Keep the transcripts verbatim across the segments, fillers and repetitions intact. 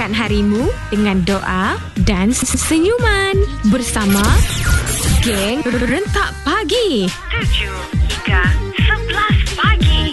Mulakan harimu dengan doa dan senyuman bersama Geng Rentak Pagi tujuh hingga sebelas pagi.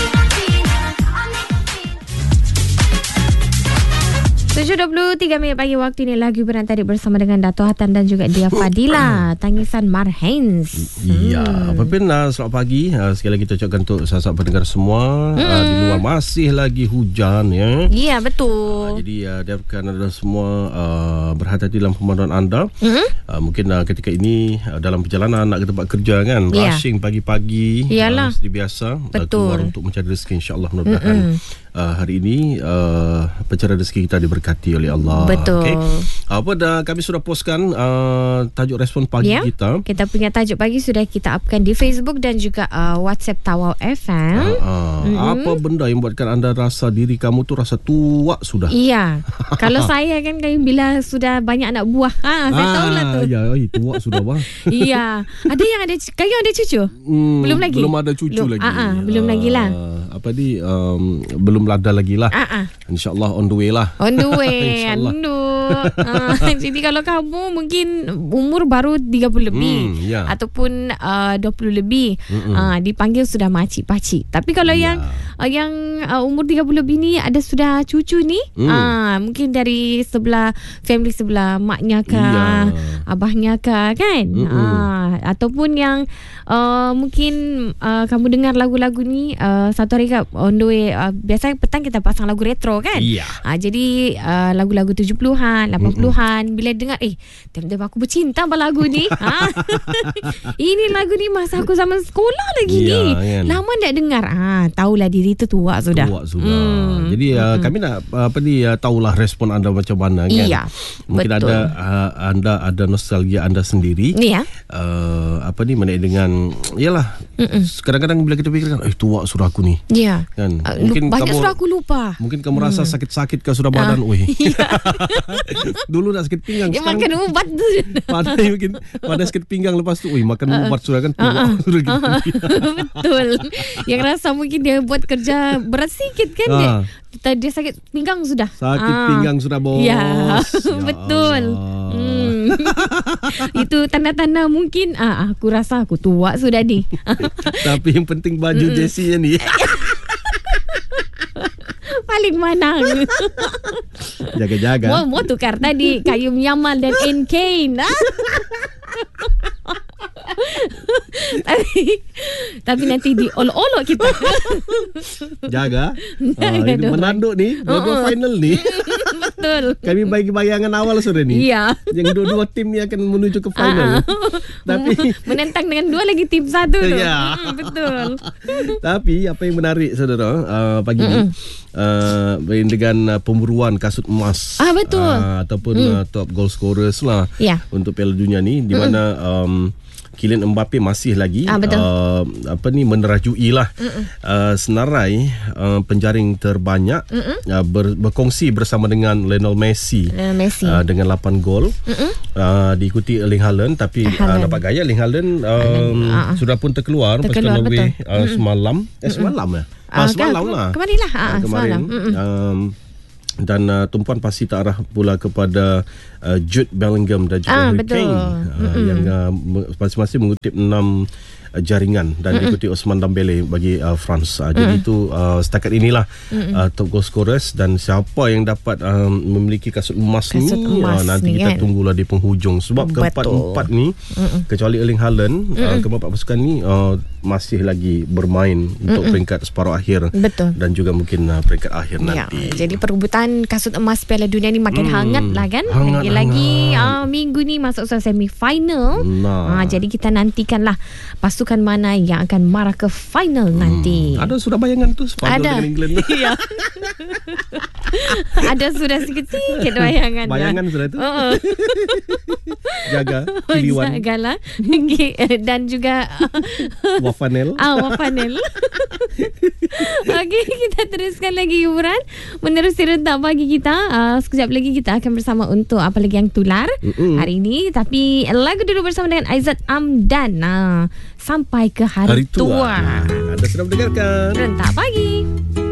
tujuh dua puluh tiga minit pagi waktu ini, lagu berantari bersama dengan Dato' Hatan dan juga Dia Fadila, Tangisan Marhains. Ya, hmm. apa pun uh, selamat pagi. Uh, sekali lagi kita ucapkan untuk sahabat pendengar semua. hmm. uh, Di luar masih lagi hujan ya. Ya, betul. uh, Jadi uh, diharapkan anda semua uh, berhati-hati dalam pemantauan anda. hmm. uh, Mungkin uh, ketika ini uh, dalam perjalanan nak ke tempat kerja kan, yeah. rushing pagi-pagi. Iyalah, uh, seperti biasa. Betul. uh, Keluar untuk mencari rezeki, insyaAllah mudah-mudahan uh, hari ini uh, pencarian rezeki kita diberkati oleh Allah. Betul. Okay. Apa dah kami sudah postkan uh, tajuk respon pagi yeah. kita. Kita punya tajuk pagi sudah kita upkan di Facebook dan juga uh, WhatsApp Tawau F M. Uh, uh, mm-hmm. Apa benda yang buatkan anda rasa diri kamu tu rasa tua sudah? Iya. Kalau saya kan kayak bila sudah banyak anak buah, ha, saya ah, tahulah tu. Ya, tua sudah bang. Iya. Ada yang ada, kayu ada cucu? Hmm, belum lagi. Belum ada cucu belum, lagi. Uh, uh, belum uh, lagi lah. Apa di um, belum lada lagi lah. Uh, uh. InsyaAllah on the way lah. On the way. Aduh. uh, jadi kalau kamu mungkin umur baru tiga puluh lebih hmm, yeah. ataupun uh, dua puluh lebih, uh, dipanggil sudah makcik-pakcik. Tapi kalau yeah. yang uh, yang uh, umur tiga puluh lebih ni ada sudah cucu ni, mm. uh, mungkin dari sebelah family sebelah maknya kah, yeah. abahnya kah kan, uh, ataupun yang uh, mungkin uh, kamu dengar lagu-lagu ni uh, satu hari kat on the way, uh, biasanya petang kita pasang lagu retro kan, yeah. uh, jadi uh, lagu-lagu tujuh puluhan, lapan puluhan, bila dengar eh tiba-tiba aku bercinta pada lagu ni. ha? Ini lagu ni masa aku zaman sekolah lagi ya, ni kan? Lama tak dengar. Ah, tahulah diri tu tua sudah. Tua sudah. Hmm. Jadi uh, hmm. kami nak apa ni uh, tahulah respon anda macam mana kan. Iya. Mungkin betul. ada uh, anda ada nostalgia anda sendiri. Iya. Uh, apa ni mengenai dengan yalah. Mm-mm. Kadang-kadang bila kita fikirkan eh tua sudah aku ni. Iya. Kan. Uh, mungkin banyak kamu sudah aku lupa. Mungkin kamu rasa hmm. sakit-sakit ke sudah badan. Uh, iya. Dulu nak sakit pinggang, ya, makan ubat tu. Pandai mungkin pada sakit pinggang, lepas tu oi makan uh, ubat sudah kan tua uh, uh, sudah gitu. Uh, betul. Yang rasa mungkin dia buat kerja berat sikit kan, uh, dia, dia sakit pinggang sudah. Sakit uh, pinggang sudah bos. Ya, ya betul. Hmm. Itu tanda-tanda mungkin ah, aku rasa aku tua sudah ni. Tapi yang penting baju jersey-nya ni. Paling mana? Jaga-jaga. Mau, mau tukar tadi Kayu Yamal dan N-Kane. tapi tapi nanti diolok-olok kita. Jaga. Jaga uh, ini menanduk ni, dua-dua uh-uh. final ni. Betul. Kami bagi bayangan awal sudah ni. Iya. Yang dua-dua tim ni akan menuju ke final. Uh-uh. Tapi menentang dengan dua lagi tim satu tu. Ya. Hmm, betul. Tapi apa yang menarik saudara uh, pagi mm-hmm. ni uh, dengan uh, pemburuan kasut emas. Ah betul. Uh, ataupun mm. uh, top goal scorers lah yeah. untuk Piala Dunia ni, di mana um, Kylian Mbappe masih lagi ah, uh, apa ni menerajui lah uh, senarai uh, penjaring terbanyak, uh, ber, berkongsi bersama dengan Lionel Messi, Lionel Messi. Uh, dengan lapan gol, uh, diikuti Erling Haaland. Tapi uh, nampak gaya Erling Haaland um, uh, sudah pun terkeluar, terkeluar pasukan Norway uh, semalam eh semalam ya uh, semalam ke, lah kemarin lah uh, uh, kemarin um, dan uh, tumpuan pasti tak arah pula kepada uh, Jude Bellingham dan juga ah, Harry Kane uh, yang uh, masing-masing mengutip enam uh, jaringan dan diikuti Ousmane Dembele bagi uh, France. Uh, jadi itu uh, setakat inilah uh, top goal scorers, dan siapa yang dapat uh, memiliki kasut emas kasut ni emas uh, nanti ni kita kan tunggulah di penghujung, sebab keempat-empat ni Mm-mm. kecuali Erling Haaland, uh, keempat pasukan ni uh, masih lagi bermain untuk Mm-mm. peringkat separuh akhir. Betul. Dan juga mungkin uh, peringkat akhir ya, nanti. Jadi perebutan kasut emas Piala Dunia ni makin hmm, hangat lah kan. Hangat, Lagi-lagi uh, minggu ni masuk semi-final. Nah. Uh, jadi kita nantikanlah pasukan mana yang akan marah ke final hmm. nanti. Ada sudah bayangan tu Spanyol dengan England. Ya. Ada sudah sikit-sikit bayangan. Bayangan dah. Sudah tu. Uh-uh. Jaga Kiliwan. Jagalah. Dan juga Wafanel. Ah, Wafanel. Okey, kita teruskan lagi hiburan menerusi rentak pagi kita. Uh, sekejap lagi kita akan bersama untuk apa lagi yang tular Mm-mm. hari ini. Tapi lagu dulu bersama dengan Aizat Amdan. Uh, sampai ke hari, hari tua. tua. Anda sudah mendengarkan Rentak Pagi.